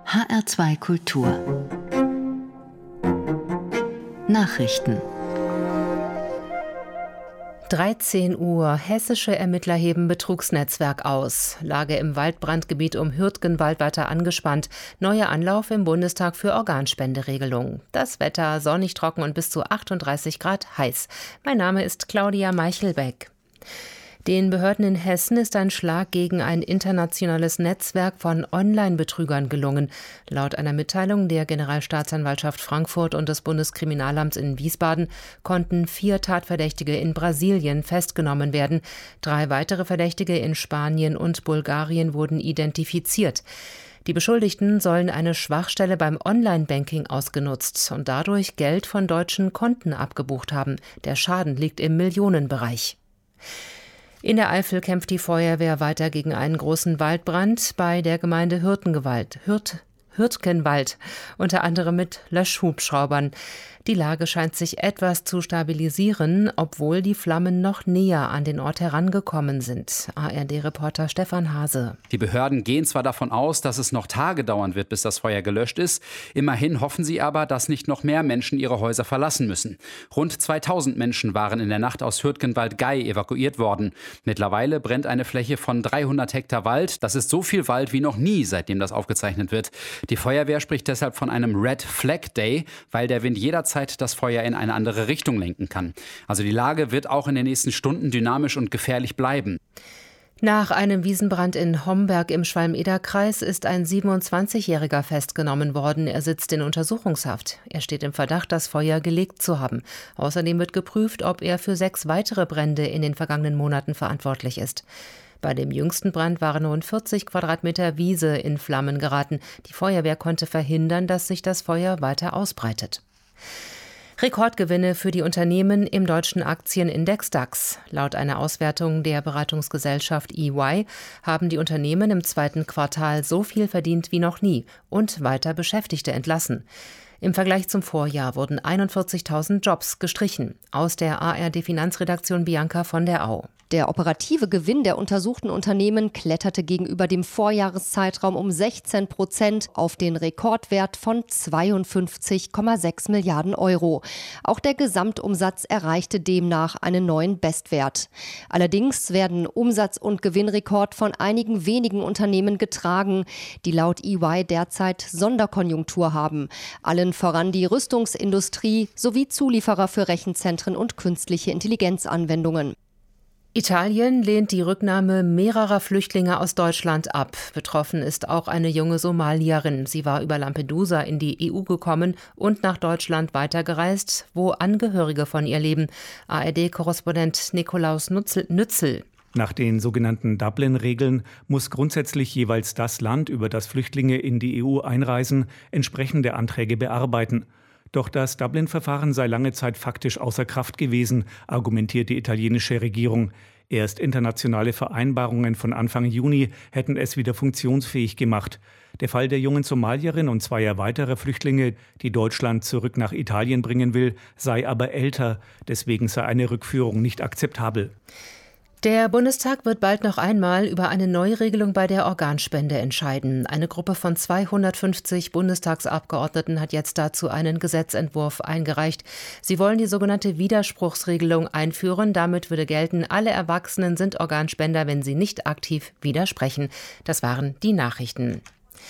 HR2 Kultur Nachrichten 13 Uhr. Hessische Ermittler heben Betrugsnetzwerk aus. Lage im Waldbrandgebiet um Hürtgenwald weiter angespannt. Neuer Anlauf im Bundestag für Organspenderegelung. Das Wetter sonnig, trocken und bis zu 38 Grad heiß. Mein Name ist Claudia Meichelbeck. Den Behörden in Hessen ist ein Schlag gegen ein internationales Netzwerk von Online-Betrügern gelungen. Laut einer Mitteilung der Generalstaatsanwaltschaft Frankfurt und des Bundeskriminalamts in Wiesbaden konnten 4 Tatverdächtige in Brasilien festgenommen werden. 3 weitere Verdächtige in Spanien und Bulgarien wurden identifiziert. Die Beschuldigten sollen eine Schwachstelle beim Online-Banking ausgenutzt und dadurch Geld von deutschen Konten abgebucht haben. Der Schaden liegt im Millionenbereich. In der Eifel kämpft die Feuerwehr weiter gegen einen großen Waldbrand bei der Gemeinde Hürtgenwald, unter anderem mit Löschhubschraubern. Die Lage scheint sich etwas zu stabilisieren, obwohl die Flammen noch näher an den Ort herangekommen sind. ARD-Reporter Stefan Hase. Die Behörden gehen zwar davon aus, dass es noch Tage dauern wird, bis das Feuer gelöscht ist. Immerhin hoffen sie aber, dass nicht noch mehr Menschen ihre Häuser verlassen müssen. Rund 2000 Menschen waren in der Nacht aus Hürtgenwald-Gey evakuiert worden. Mittlerweile brennt eine Fläche von 300 Hektar Wald. Das ist so viel Wald wie noch nie, seitdem das aufgezeichnet wird. Die Feuerwehr spricht deshalb von einem Red Flag Day, weil der Wind jederzeit das Feuer in eine andere Richtung lenken kann. Also die Lage wird auch in den nächsten Stunden dynamisch und gefährlich bleiben. Nach einem Wiesenbrand in Homberg im Schwalm-Eder-Kreis ist ein 27-Jähriger festgenommen worden. Er sitzt in Untersuchungshaft. Er steht im Verdacht, das Feuer gelegt zu haben. Außerdem wird geprüft, ob er für 6 weitere Brände in den vergangenen Monaten verantwortlich ist. Bei dem jüngsten Brand waren rund 40 Quadratmeter Wiese in Flammen geraten. Die Feuerwehr konnte verhindern, dass sich das Feuer weiter ausbreitet. Rekordgewinne für die Unternehmen im deutschen Aktienindex DAX. Laut einer Auswertung der Beratungsgesellschaft EY haben die Unternehmen im 2. Quartal so viel verdient wie noch nie und weiter Beschäftigte entlassen. Im Vergleich zum Vorjahr wurden 41.000 Jobs gestrichen. Aus der ARD-Finanzredaktion Bianca von der Au. Der operative Gewinn der untersuchten Unternehmen kletterte gegenüber dem Vorjahreszeitraum um 16% auf den Rekordwert von 52,6 Milliarden Euro. Auch der Gesamtumsatz erreichte demnach einen neuen Bestwert. Allerdings werden Umsatz- und Gewinnrekord von einigen wenigen Unternehmen getragen, die laut EY derzeit Sonderkonjunktur haben. Allen voran die Rüstungsindustrie sowie Zulieferer für Rechenzentren und künstliche Intelligenzanwendungen. Italien lehnt die Rücknahme mehrerer Flüchtlinge aus Deutschland ab. Betroffen ist auch eine junge Somalierin. Sie war über Lampedusa in die EU gekommen und nach Deutschland weitergereist, wo Angehörige von ihr leben. ARD-Korrespondent Nikolaus Nützel. Nach den sogenannten Dublin-Regeln muss grundsätzlich jeweils das Land, über das Flüchtlinge in die EU einreisen, entsprechende Anträge bearbeiten. Doch das Dublin-Verfahren sei lange Zeit faktisch außer Kraft gewesen, argumentiert die italienische Regierung. Erst internationale Vereinbarungen von Anfang Juni hätten es wieder funktionsfähig gemacht. Der Fall der jungen Somalierin und 2 weiterer Flüchtlinge, die Deutschland zurück nach Italien bringen will, sei aber älter. Deswegen sei eine Rückführung nicht akzeptabel. Der Bundestag wird bald noch einmal über eine Neuregelung bei der Organspende entscheiden. Eine Gruppe von 250 Bundestagsabgeordneten hat jetzt dazu einen Gesetzentwurf eingereicht. Sie wollen die sogenannte Widerspruchsregelung einführen. Damit würde gelten, alle Erwachsenen sind Organspender, wenn sie nicht aktiv widersprechen. Das waren die Nachrichten.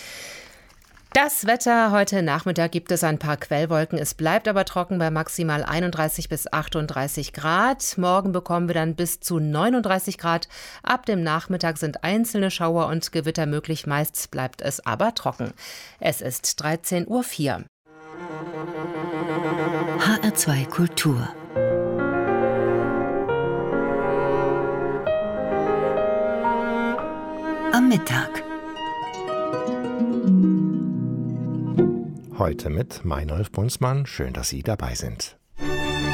Das Wetter: Heute Nachmittag gibt es ein paar Quellwolken. Es bleibt aber trocken bei maximal 31 bis 38 Grad. Morgen bekommen wir dann bis zu 39 Grad. Ab dem Nachmittag sind einzelne Schauer und Gewitter möglich. Meist bleibt es aber trocken. Es ist 13:04 Uhr. HR2 Kultur am Mittag. Heute mit Meinolf Bunzmann. Schön, dass Sie dabei sind.